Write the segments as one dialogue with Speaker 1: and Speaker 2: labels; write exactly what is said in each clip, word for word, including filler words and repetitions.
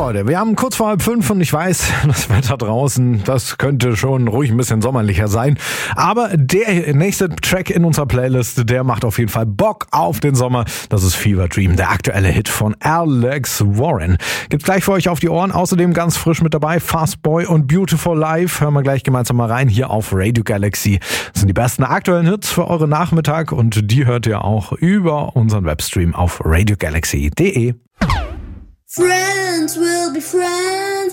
Speaker 1: Leute, wir haben kurz vor halb fünf und ich weiß, das Wetter draußen, das könnte schon ruhig ein bisschen sommerlicher sein. Aber der nächste Track in unserer Playlist, der macht auf jeden Fall Bock auf den Sommer. Das ist Fever Dream, der aktuelle Hit von Alex Warren. Gibt's gleich für euch auf die Ohren. Außerdem ganz frisch mit dabei Fast Boy und Beautiful Life. Hören wir gleich gemeinsam mal rein hier auf Radio Galaxy. Das sind die besten aktuellen Hits für euren Nachmittag und die hört ihr auch über unseren Webstream auf radio galaxy punkt de.
Speaker 2: Friends will be friends.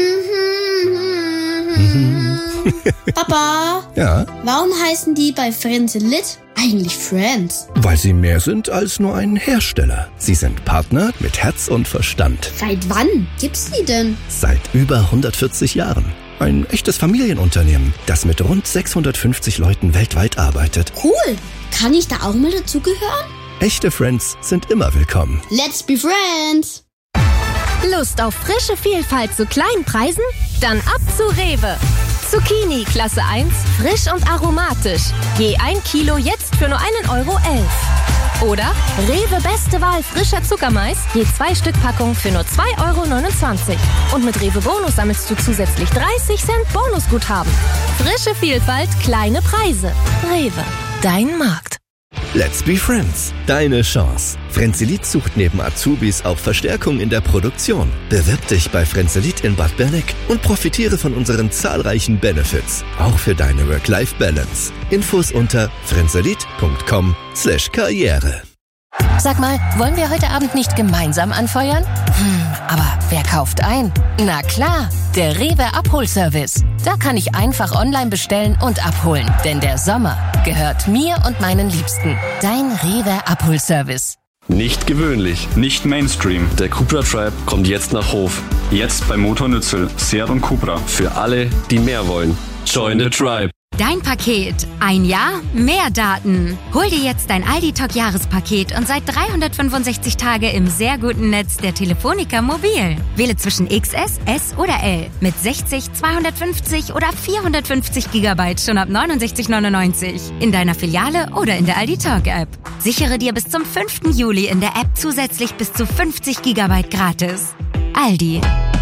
Speaker 2: Mm-hmm. Papa?
Speaker 3: Ja?
Speaker 2: Warum heißen die bei Frenzelit eigentlich Friends?
Speaker 3: Weil sie mehr sind als nur ein Hersteller. Sie sind Partner mit Herz und Verstand.
Speaker 2: Seit wann gibt's die denn?
Speaker 3: Seit über hundertvierzig Jahren. Ein echtes Familienunternehmen, das mit rund sechshundertfünfzig Leuten weltweit arbeitet.
Speaker 2: Cool. Kann ich da auch mal dazugehören?
Speaker 3: Echte Friends sind immer willkommen.
Speaker 2: Let's be friends.
Speaker 4: Lust auf frische Vielfalt zu kleinen Preisen? Dann ab zu Rewe. Zucchini Klasse eins, frisch und aromatisch. Je ein Kilo jetzt für nur einen Euro elf. Oder Rewe beste Wahl frischer Zuckermais, je zwei Stück Packung für nur zwei Euro neunundzwanzig. Und mit Rewe Bonus sammelst du zusätzlich dreißig Cent Bonusguthaben. Frische Vielfalt, kleine Preise. Rewe, dein Markt.
Speaker 3: Let's be friends. Deine Chance. Frenzelit sucht neben Azubis auch Verstärkung in der Produktion. Bewirb dich bei Frenzelit in Bad Berneck und profitiere von unseren zahlreichen Benefits. Auch für deine Work-Life-Balance. Infos unter frenzelit punkt com slash karriere.
Speaker 4: Sag mal, wollen wir heute Abend nicht gemeinsam anfeuern? Hm, aber wer kauft ein? Na klar, der Rewe Abholservice. Da kann ich einfach online bestellen und abholen. Denn der Sommer gehört mir und meinen Liebsten. Dein Rewe Abholservice.
Speaker 5: Nicht gewöhnlich, nicht Mainstream. Der Cupra Tribe kommt jetzt nach Hof. Jetzt bei Motor Nützel, Seat und Cupra. Für alle, die mehr wollen. Join the Tribe.
Speaker 6: Dein Paket. Ein Jahr, mehr Daten. Hol dir jetzt dein Aldi-Talk-Jahrespaket und seit dreihundertfünfundsechzig Tage im sehr guten Netz der Telefonica Mobil. Wähle zwischen X S, S oder L mit sechzig, zweihundertfünfzig oder vierhundertfünfzig Gigabyte schon ab neunundsechzig neunundneunzig. In deiner Filiale oder in der Aldi-Talk-App. Sichere dir bis zum fünften Juli in der App zusätzlich bis zu fünfzig Gigabyte gratis. Aldi.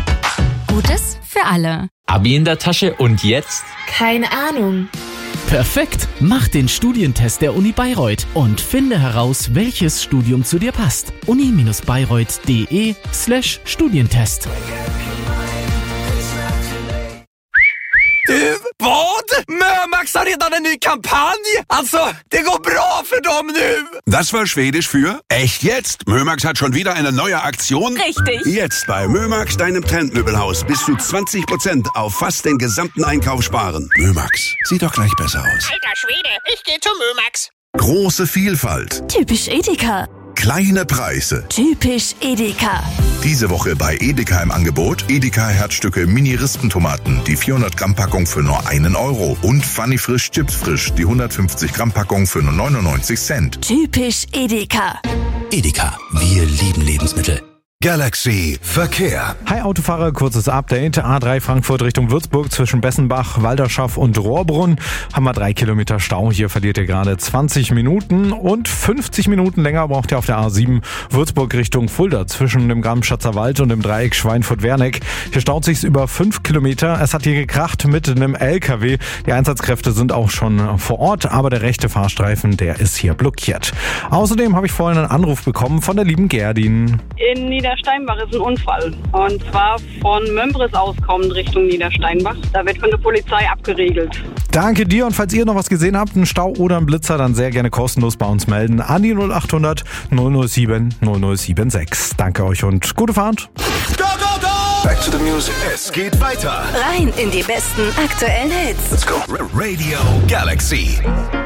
Speaker 6: Gutes für alle.
Speaker 7: Abi in der Tasche und jetzt?
Speaker 8: Keine Ahnung.
Speaker 9: Perfekt! Mach den Studientest der Uni Bayreuth und finde heraus, welches Studium zu dir passt. uni-bayreuth.de slash Studientest.
Speaker 10: Du, vad? Mömax har redan en ny kampanj! Alltså, det går bra för dem nu!
Speaker 11: Das war Schwedisch für echt jetzt? Mömax hat schon wieder eine neue Aktion?
Speaker 6: Richtig!
Speaker 11: Jetzt bei Mömax, deinem Trendmöbelhaus, bis zu zwanzig Prozent auf fast den gesamten Einkauf sparen. Mömax, sieht doch gleich besser aus.
Speaker 12: Alter Schwede, ich geh zu Mömax.
Speaker 11: Große Vielfalt.
Speaker 13: Typisch Edeka.
Speaker 11: Kleine Preise.
Speaker 13: Typisch Edeka.
Speaker 11: Diese Woche bei Edeka im Angebot Edeka Herzstücke Mini-Rispentomaten, die vierhundert Gramm Packung für nur einen Euro und Funny Frisch Chips Frisch, die hundertfünfzig Gramm Packung für nur neunundneunzig Cent.
Speaker 13: Typisch Edeka.
Speaker 3: Edeka, wir lieben Lebensmittel.
Speaker 11: Galaxy Verkehr.
Speaker 1: Hi Autofahrer, kurzes Update. A drei Frankfurt Richtung Würzburg zwischen Bessenbach, Walderschaff und Rohrbrunn. Haben wir drei Kilometer Stau. Hier verliert ihr gerade zwanzig Minuten und fünfzig Minuten länger braucht ihr auf der A sieben Würzburg Richtung Fulda zwischen dem Gramschatzer Wald und dem Dreieck Schweinfurt-Werneck. Hier staut sich's über fünf Kilometer. Es hat hier gekracht mit einem L K W. Die Einsatzkräfte sind auch schon vor Ort, aber der rechte Fahrstreifen, der ist hier blockiert. Außerdem habe ich vorhin einen Anruf bekommen von der lieben Gerdin.
Speaker 14: In Niedersteinbach ist ein Unfall. Und zwar von Mömbris auskommend Richtung Niedersteinbach. Da wird von der Polizei abgeriegelt.
Speaker 1: Danke dir und falls ihr noch was gesehen habt, einen Stau oder einen Blitzer, dann sehr gerne kostenlos bei uns melden. An die null acht hundert null null sieben null null sieben sechs. Danke euch und gute Fahrt.
Speaker 11: Go, go, go! Back to the music. Es geht weiter.
Speaker 13: Rein in die besten aktuellen Hits.
Speaker 11: Let's go. Radio Galaxy.